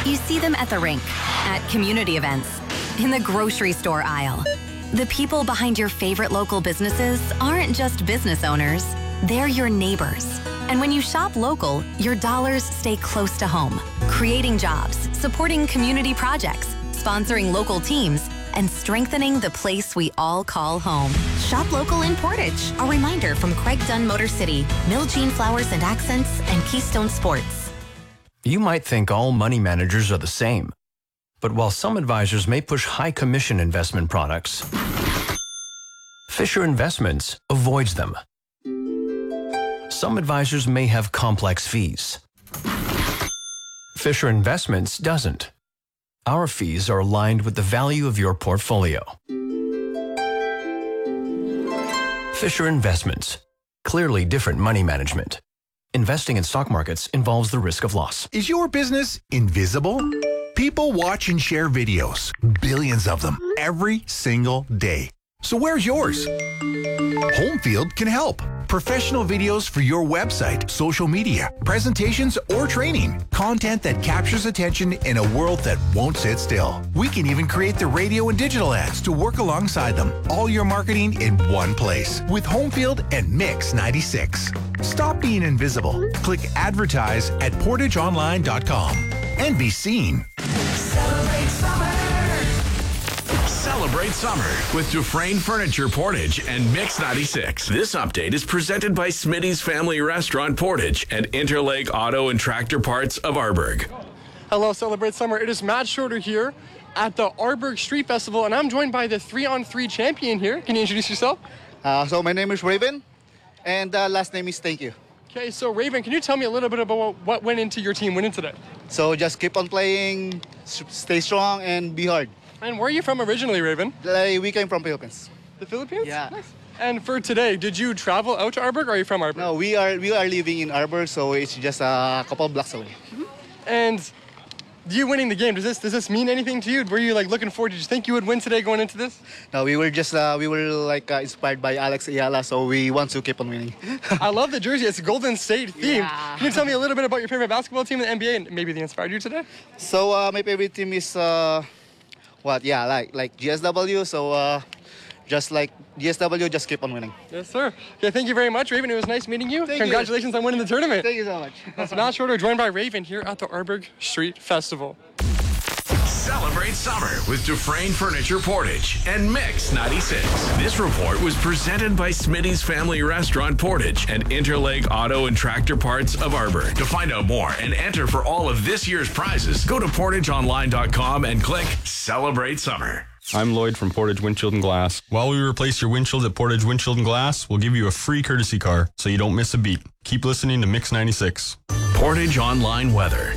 You see them at the rink, at community events, in the grocery store aisle. The people behind your favorite local businesses aren't just business owners, they're your neighbors. And when you shop local, your dollars stay close to home, creating jobs, supporting community projects, sponsoring local teams, and strengthening the place we all call home. Shop local in Portage. A reminder from Craig Dunn Motor City, Miljean Flowers and Accents, and Keystone Sports. You might think all money managers are the same. But while some advisors may push high commission investment products, Fisher Investments avoids them. Some advisors may have complex fees. Fisher Investments doesn't. Our fees are aligned with the value of your portfolio. Fisher Investments. Clearly different money management. Investing in stock markets involves the risk of loss. Is your business invisible? People watch and share videos, billions of them, every single day. So where's yours? Homefield can help. Professional videos for your website, social media, presentations, or training. Content that captures attention in a world that won't sit still. We can even create the radio and digital ads to work alongside them. All your marketing in one place with Homefield and Mix 96. Stop being invisible. Click advertise at portageonline.com and be seen. Celebrate summer. Celebrate summer with Dufresne Furniture Portage and Mix 96. This update is presented by Smitty's Family Restaurant Portage and Interlake Auto and Tractor Parts of Arborg. Hello, Celebrate Summer. It is Matt Schroeder here at the Arborg Street Festival, and I'm joined by the 3-on-3 champion here. Can you introduce yourself? So my name is Raven, and last name is Thank You. Okay, so Raven, can you tell me a little bit about what went into your team winning today? So just keep on playing, stay strong, and be hard. And where are you from originally, Raven? We came from Philippines. The Philippines? Yeah. Nice. And for today, did you travel out to Arborg, or are you from Arborg? No, we are living in Arborg, so it's just a couple blocks away. Mm-hmm. And you winning the game, does this mean anything to you? Were you like looking forward? Did you think you would win today going into this? No, we were inspired by Alex Ayala, so we want to keep on winning. I love the jersey. It's Golden State themed. Yeah. Can you tell me a little bit about your favorite basketball team in the NBA and maybe they inspired you today? So my favorite team is like GSW. So just like GSW, just keep on winning. Yes, sir. Okay, thank you very much, Raven. It was nice meeting you. Thank Congratulations on winning the tournament. Thank you so much. That's Matt Schroeder, joined by Raven here at the Arborg Street Festival. Celebrate summer with Dufresne Furniture Portage and Mix 96. This report was presented by Smitty's Family Restaurant Portage and Interlake Auto and Tractor Parts of Arborg. To find out more and enter for all of this year's prizes, go to portageonline.com and click Celebrate Summer. I'm Lloyd from Portage Windshield and Glass. While we replace your windshields at Portage Windshield and Glass, we'll give you a free courtesy car so you don't miss a beat. Keep listening to Mix 96. Portage Online Weather.